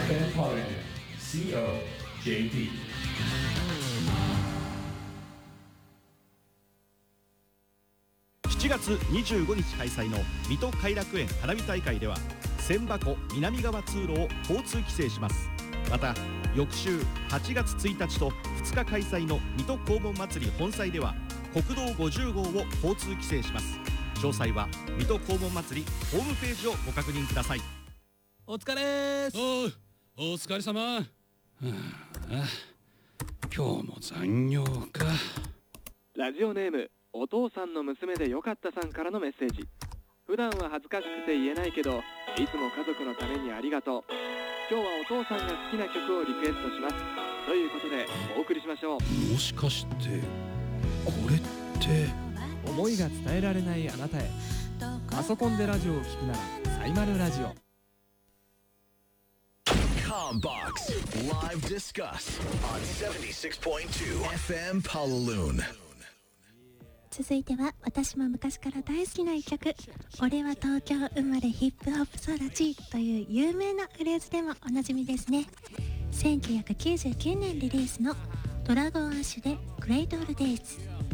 FM Holiday COJP。 7月25日開催の水戸偕楽園花火大会では千波湖南側通路を交通規制します。また翌週8月1日と2日開催の水戸黄門祭り本祭では国道50号を交通規制します。詳細は水戸黄門祭りホームページをご確認ください。 お疲れーす。 お疲れ様。今日も残業か。 ラジオネームお父さんの娘でよかったさんからのメッセージ。普段は恥ずかしくて言えないけどいつも家族のためにありがとう。今日はお父さんが好きな曲をリクエストしますということでお送りしましょう。 もしかしてこれって思いが伝えられないあなたへ。パソコンでラジオを聞くならサイマルラジオ。 Combox Live Discuss on 76.2 FM Palaloon。 続いては私も昔から大好きな一曲、俺は東京生まれヒップホップ育ちという有名なフレーズでもおなじみですね。1999年リリースのドラゴンアッシュでクレイトルデイズ。